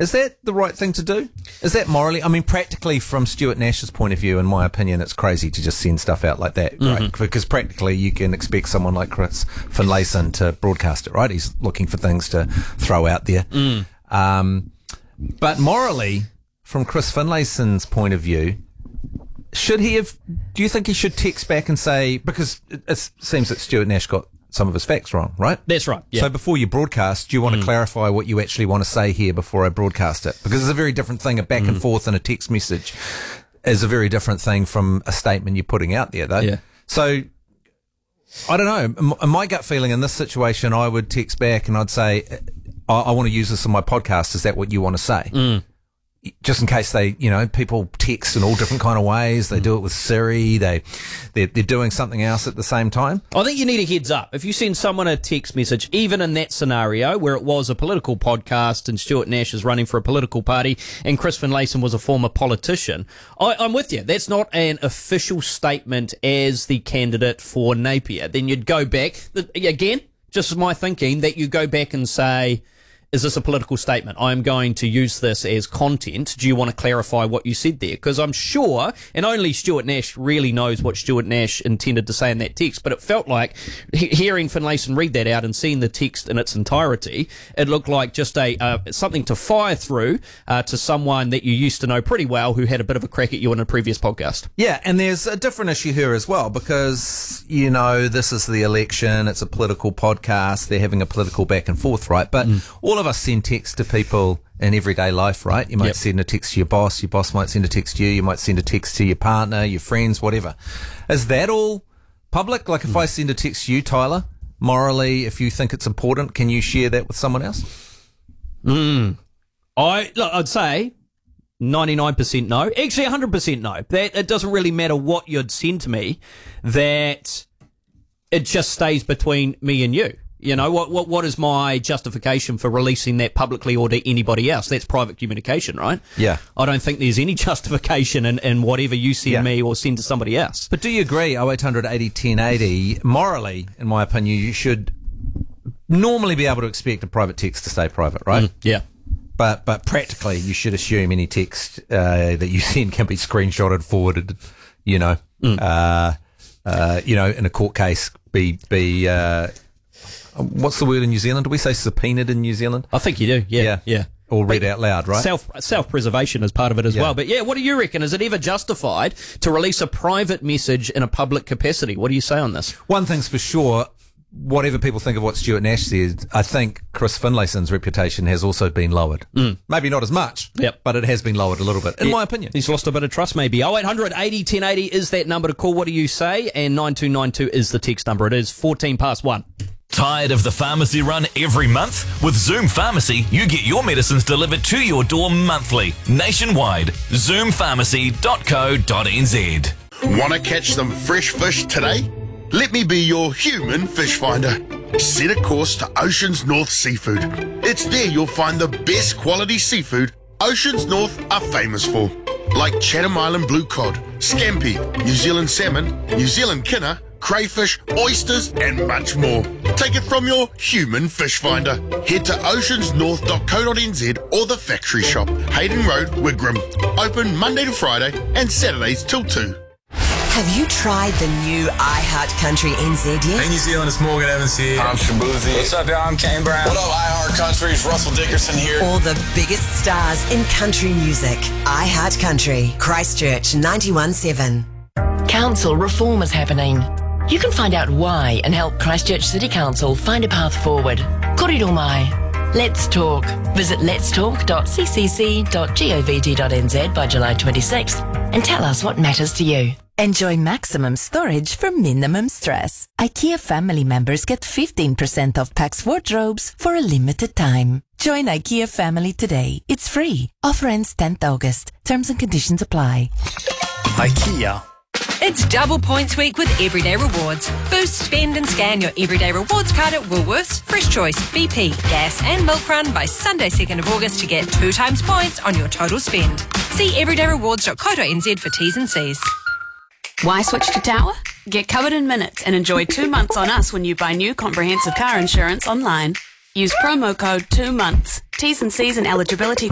Is that the right thing to do? Is that morally? I mean, practically, from Stuart Nash's point of view, in my opinion, it's crazy to just send stuff out like that, right? Because practically, you can expect someone like Chris Finlayson to broadcast it, right? He's looking for things to throw out there. But morally, from Chris Finlayson's point of view, do you think he should text back and say, because it seems that Stuart Nash got some of his facts wrong, right? That's right. Yeah. So before you broadcast, do you want to clarify what you actually want to say here before I broadcast it? Because it's a very different thing. A back and forth in a text message is a very different thing from a statement you're putting out there, though. Yeah. So I don't know. My gut feeling in this situation, I would text back and I'd say, I want to use this in my podcast. Is that what you want to say? Just in case people text in all different kind of ways. They do it with Siri. They're doing something else at the same time. I think you need a heads up. If you send someone a text message, even in that scenario where it was a political podcast and Stuart Nash is running for a political party and Chris Finlayson was a former politician, I'm with you. That's not an official statement as the candidate for Napier. Then you'd go back, again, just my thinking, that you go back and say, is this a political statement? I'm going to use this as content. Do you want to clarify what you said there? Because I'm sure, and only Stuart Nash really knows what Stuart Nash intended to say in that text, but it felt like, hearing Finlayson read that out and seeing the text in its entirety, it looked like just something to fire through to someone that you used to know pretty well who had a bit of a crack at you in a previous podcast. Yeah, and there's a different issue here as well because, this is the election. It's a political podcast. They're having a political back and forth, right? But all of us send texts to people in everyday life, right? You might send a text to your boss might send a text to you might send a text to your partner, your friends, whatever. Is that all public? Like if I send a text to you, Tyler, morally, if you think it's important, can you share that with someone else? I'd say 99% no. Actually, 100% no. That it doesn't really matter what you'd send to me, that it just stays between me and you. What is my justification for releasing that publicly or to anybody else? That's private communication, right? Yeah. I don't think there's any justification in whatever you send me or send to somebody else. But do you agree, 0800 80 1080, morally, in my opinion, you should normally be able to expect a private text to stay private, right? Yeah. But practically, you should assume any text that you send can be screenshotted, forwarded, in a court case, be what's the word in New Zealand? Do we say subpoenaed in New Zealand? I think you do, yeah. Or read out loud, right? Self-preservation is part of it as well. But what do you reckon? Is it ever justified to release a private message in a public capacity? What do you say on this? One thing's for sure, whatever people think of what Stuart Nash said, I think Chris Finlayson's reputation has also been lowered. Maybe not as much, but it has been lowered a little bit, in my opinion. He's lost a bit of trust, maybe. 0800 80 1080 is that number to call. What do you say? And 9292 is the text number. It is 1:14. Tired of the pharmacy run every month? With Zoom Pharmacy, you get your medicines delivered to your door monthly, nationwide. Zoompharmacy.co.nz. Want to catch some fresh fish today? Let me be your human fish finder. Set a course to Oceans North Seafood. It's there you'll find the best quality seafood Oceans North are famous for, like Chatham Island blue cod, scampi, New Zealand salmon, New Zealand kinner, crayfish, oysters, and much more. Take it from your human fish finder. Head to oceansnorth.co.nz or the factory shop, Hayden Road, Wigram. Open Monday to Friday and Saturdays till 2. Have you tried the new iHeart Country NZ yet? Hey New Zealand, it's Morgan Evans here. I'm Shabuzi. What's up, y'all? I'm Kane Brown. What up, iHeart Country? It's Russell Dickerson here. All the biggest stars in country music. iHeart Country, Christchurch 91.7. Council reform is happening. You can find out why and help Christchurch City Council find a path forward. Kōrero mai. Let's talk. Visit letstalk.ccc.govt.nz by July 26th and tell us what matters to you. Enjoy maximum storage for minimum stress. IKEA family members get 15% off Pax wardrobes for a limited time. Join IKEA family today. It's free. Offer ends 10th August. Terms and conditions apply. IKEA. It's double points week with Everyday Rewards. Boost, spend and scan your Everyday Rewards card at Woolworths, Fresh Choice, BP, Gas and Milk Run by Sunday 2nd of August to get 2 times points on your total spend. See everydayrewards.co.nz for T's and C's. Why switch to Tower? Get covered in minutes and enjoy 2 months on us when you buy new comprehensive car insurance online. Use promo code 2 months. T's and C's and eligibility